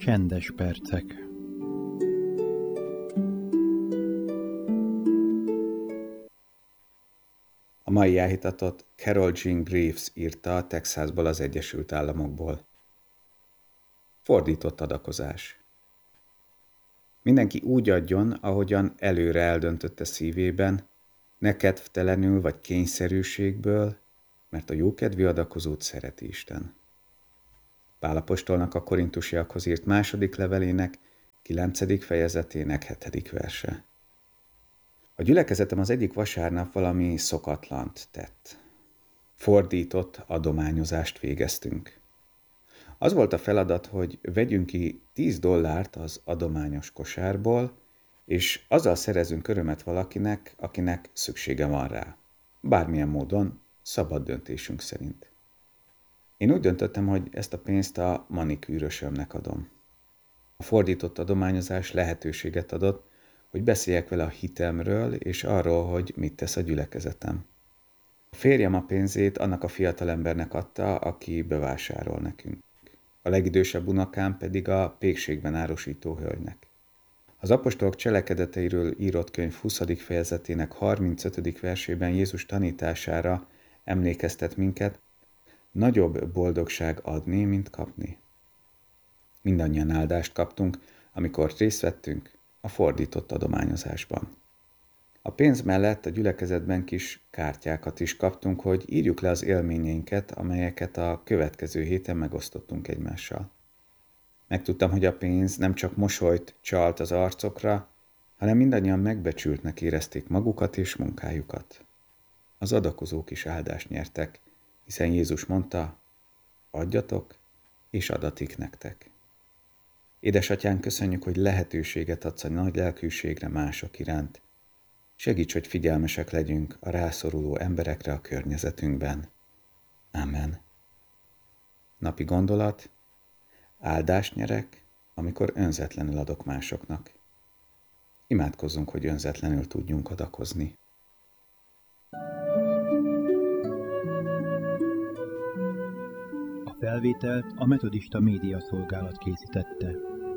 Csendes percek. A mai áhítatot Carol Jean Greaves írta a Texasból, az Egyesült Államokból. Fordított adakozás. Mindenki úgy adjon, ahogyan előre eldöntötte szívében, ne kedvtelenül vagy kényszerűségből, mert a jókedvű adakozót szereti Isten. Pál apostolnak a korintusiakhoz írt második levelének 9. fejezetének 7. verse. A gyülekezetem az egyik vasárnap valami szokatlant tett. Fordított adományozást végeztünk. Az volt a feladat, hogy vegyünk ki $10 az adományos kosárból, és azzal szerezünk örömet valakinek, akinek szüksége van rá. Bármilyen módon, szabad döntésünk szerint. Én úgy döntöttem, hogy ezt a pénzt a manikűrösömnek adom. A fordított adományozás lehetőséget adott, hogy beszéljek vele a hitemről és arról, hogy mit tesz a gyülekezetem. A férjem a pénzét annak a fiatalembernek adta, aki bevásárol nekünk. A legidősebb unokám pedig a pékségben árusító hölgynek. Az apostolok cselekedeteiről írott könyv 20. fejezetének 35. versében Jézus tanítására emlékeztet minket, nagyobb boldogság adni, mint kapni. Mindannyian áldást kaptunk, amikor részt vettünk a fordított adományozásban. A pénz mellett a gyülekezetben kis kártyákat is kaptunk, hogy írjuk le az élményeinket, amelyeket a következő héten megosztottunk egymással. Megtudtam, hogy a pénz nem csak mosolyt csalt az arcokra, hanem mindannyian megbecsültnek érezték magukat és munkájukat. Az adakozók is áldást nyertek, hiszen Jézus mondta, adjatok, és adatik nektek. Édesatyánk, köszönjük, hogy lehetőséget adsz a nagy lelkűségre mások iránt. Segíts, hogy figyelmesek legyünk a rászoruló emberekre a környezetünkben. Amen. Napi gondolat: áldást nyerek, amikor önzetlenül adok másoknak. Imádkozzunk, hogy önzetlenül tudjunk adakozni. A felvételt a Metodista Média Szolgálat készítette.